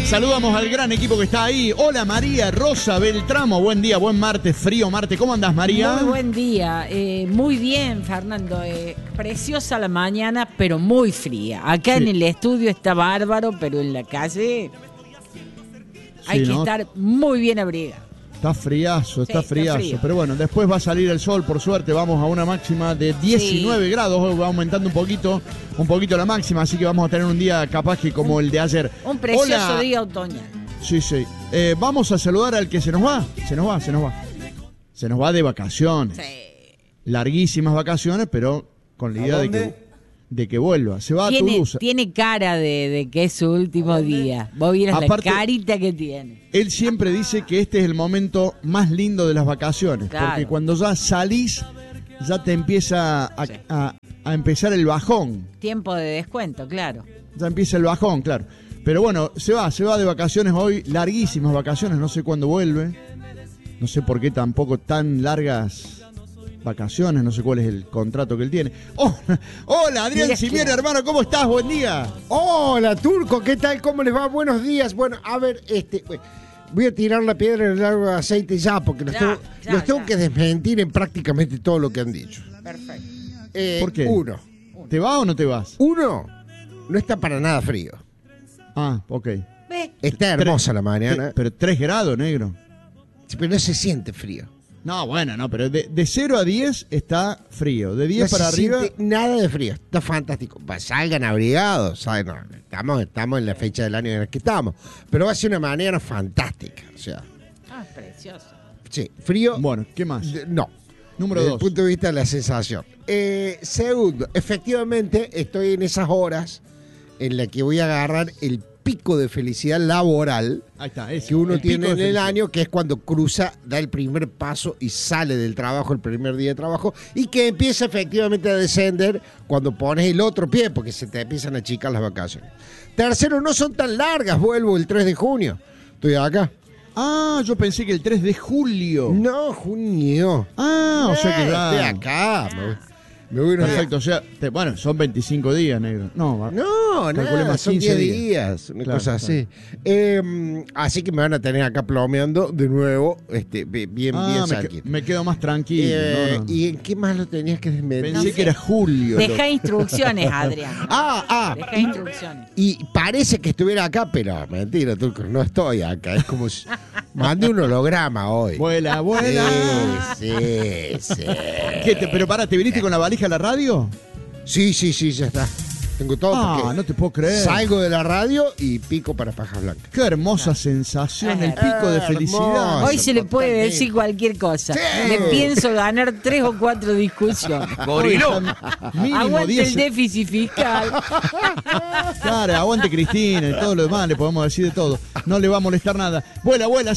Saludamos al gran equipo que está ahí. Hola María Rosa Beltramo, buen día, buen martes, frío martes. ¿Cómo andás, María? Muy buen día, muy bien, Fernando. Preciosa la mañana, pero muy fría. Acá en el estudio está bárbaro, pero en la calle hay que estar muy bien abrigado. Está friazo, está frío. Pero bueno, después va a salir el sol, por suerte. Vamos a una máxima de 19 grados. Hoy va aumentando un poquito la máxima, así que vamos a tener un día capaz que como el de ayer. Un precioso día otoñal. Sí. Vamos a saludar al que se nos va. Se nos va de vacaciones. Sí. Larguísimas vacaciones, pero con la idea de que vuelva. Se va a Toulouse. Tiene cara de que es su último día. Vos vieras la carita que tiene. Él siempre dice que este es el momento más lindo de las vacaciones. Claro. Porque cuando ya salís, ya te empieza a empezar el bajón. Tiempo de descuento, claro. Ya empieza el bajón, claro. Pero bueno, se va de vacaciones hoy. Larguísimas vacaciones, no sé cuándo vuelve. No sé por qué tampoco tan largas vacaciones, no sé cuál es el contrato que él tiene. Hola, Adrián Simieri, hermano, ¿cómo estás? Buen día. Hola, Turco, ¿qué tal? ¿Cómo les va? Buenos días. Bueno, a ver, voy a tirar la piedra en el largo de aceite ya, porque los tengo que desmentir en prácticamente todo lo que han dicho. Perfecto. ¿Por qué? Uno. ¿Te va o no te vas? Uno, no está para nada frío. Ah, ok. Está hermosa la mañana. Pero 3 grados, negro. Sí, pero no se siente frío. No, bueno, no, pero de 0 a 10 está frío. De 10 para arriba. No se siente nada de frío. Está fantástico. Salgan abrigados. ¿Sabes? No, estamos en la fecha del año en la que estamos. Pero va a ser una mañana fantástica. O sea. Precioso. Sí, frío. Bueno, ¿qué más? No. Número 2. Desde el punto de vista de la sensación. Segundo, efectivamente estoy en esas horas en las que voy a agarrar el pico de felicidad laboral. Ahí está, que uno tiene en el año, que es cuando da el primer paso y sale del trabajo el primer día de trabajo, y que empieza efectivamente a descender cuando pones el otro pie, porque se te empiezan a achicar las vacaciones. Tercero, no son tan largas, vuelvo el 3 de junio. Estoy acá. Ah, yo pensé que el 3 de julio. No, junio. Ah, o sea que ya. Estoy acá. Perfecto, o sea, bueno, son 25 días, negro. No, son 10 días, una cosa así. Así que me van a tener acá plomeando de nuevo, bien cerquita. Me quedo más tranquilo. ¿Y en qué más lo tenías que desmentir? Pensé que era julio. Deja instrucciones, Adrián. Deja instrucciones. Y parece que estuviera acá, pero mentira, Turco, no estoy acá. Es como si mandé un holograma hoy. Vuela. Sí. Pero pará, ¿te viniste con la valija a la radio? Sí, ya está. Tengo todo. No te puedo creer. Salgo de la radio y pico para Paja Blanca. Qué hermosa sensación, el pico de felicidad. Hoy se le puede decir cualquier cosa. Sí. Me pienso ganar 3 o 4 discusiones. Gorilo. Aguante el déficit fiscal. Claro, aguante Cristina y todo lo demás, le podemos decir de todo. No le va a molestar nada. Vuela,